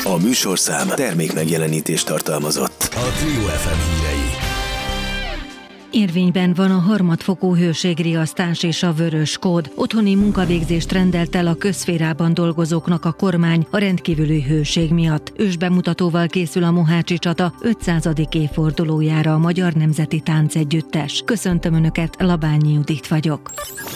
A műsorszám termékmegjelenítést tartalmazott. A Trio FM hírei. Érvényben van a harmadfokú hőségriasztás és a vörös kód. Otthoni munkavégzést rendelt el a közszférában dolgozóknak a kormány a rendkívüli hőség miatt. Ősbemutatóval készül a Mohácsi csata 500. évfordulójára a Magyar Nemzeti Táncegyüttes. Köszöntöm Önöket, Labányi Judit vagyok.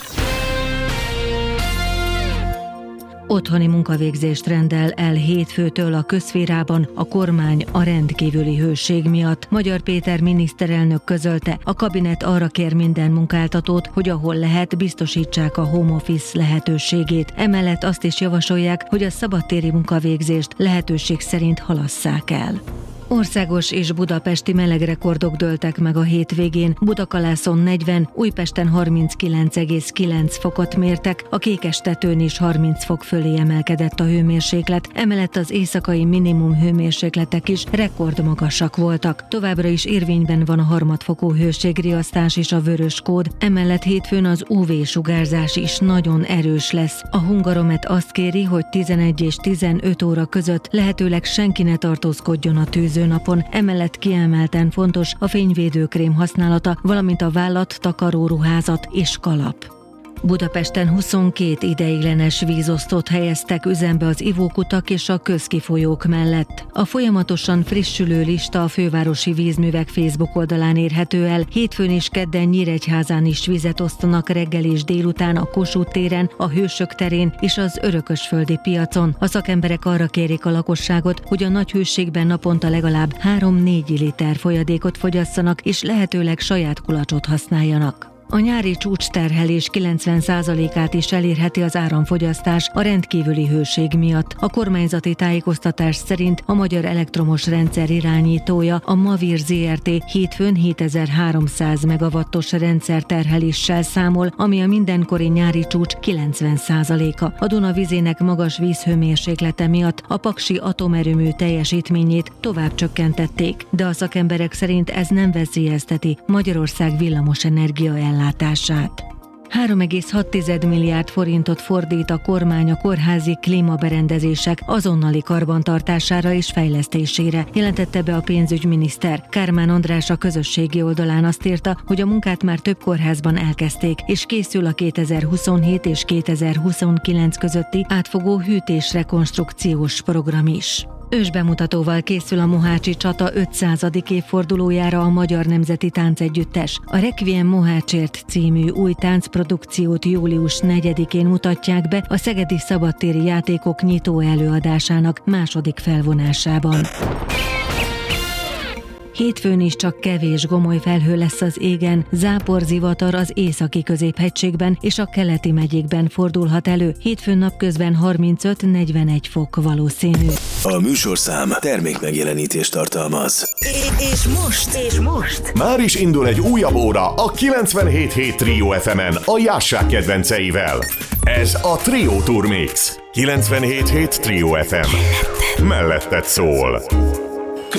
Otthoni munkavégzést rendel el hétfőtől a közszférában a kormány a rendkívüli hőség miatt. Magyar Péter miniszterelnök közölte, a kabinet arra kér minden munkáltatót, hogy ahol lehet, biztosítsák a home office lehetőségét. Emellett azt is javasolják, hogy a szabadtéri munkavégzést lehetőség szerint halasszák el. Országos és budapesti melegrekordok dőltek meg a hétvégén. Budakalászon 40, Újpesten 39,9 fokot mértek, a Kékestetőn is 30 fok fölé emelkedett a hőmérséklet, emellett az éjszakai minimum hőmérsékletek is rekordmagasak voltak. Továbbra is érvényben van a harmadfokú hőségriasztás és a vörös kód, emellett hétfőn az UV-sugárzás is nagyon erős lesz. A Hungaromet azt kéri, hogy 11 és 15 óra között lehetőleg senki ne tartózkodjon a tűző napon, emellett kiemelten fontos a fényvédőkrém használata, valamint a vállat, takaróruházat és kalap. Budapesten 22 ideiglenes vízosztót helyeztek üzembe az ivókutak és a közkifolyók mellett. A folyamatosan frissülő lista a fővárosi vízművek Facebook oldalán érhető el. Hétfőn és kedden Nyíregyházán is vizet osztanak reggel és délután a Kossuth téren, a Hősök terén és az Örökösföldi piacon. A szakemberek arra kérik a lakosságot, hogy a nagy hőségben naponta legalább 3-4 liter folyadékot fogyasszanak és lehetőleg saját kulacsot használjanak. A nyári csúcsterhelés 90%-át is elérheti az áramfogyasztás a rendkívüli hőség miatt. A kormányzati tájékoztatás szerint a Magyar Elektromos Rendszer irányítója, a Mavir Zrt. Hétfőn 7300 megawattos rendszerterheléssel számol, ami a mindenkori nyári csúcs 90%-a. A Duna vizének magas vízhőmérséklete miatt a paksi atomerőmű teljesítményét tovább csökkentették, de a szakemberek szerint ez nem veszélyezteti Magyarország villamosenergia ellátását. 3,6 milliárd forintot fordít a kormány a kórházi klímaberendezések azonnali karbantartására és fejlesztésére, jelentette be a pénzügyminiszter. Kármán András a közösségi oldalán azt írta, hogy a munkát már több kórházban elkezdték, és készül a 2027 és 2029 közötti átfogó hűtésrekonstrukciós program is. Ősbemutatóval készül a Mohácsi csata 500. évfordulójára a Magyar Nemzeti Táncegyüttes. A Requiem Mohácsért című új táncprodukciót július 4-én mutatják be a Szegedi Szabadtéri Játékok nyitó előadásának második felvonásában. Hétfőn is csak kevés gomoly felhő lesz az égen, záporzivatar az északi középhegységben és a keleti megyékben fordulhat elő. Hétfőn napközben 35-41 fok valószínű. A műsorszám termékmegjelenítést tartalmaz. És most? Már is indul egy újabb óra a 97.7 Trio FM-en a Jássák kedvenceivel. Ez a Trio Tour Mix. 97.7 Trio FM. Melletted szól.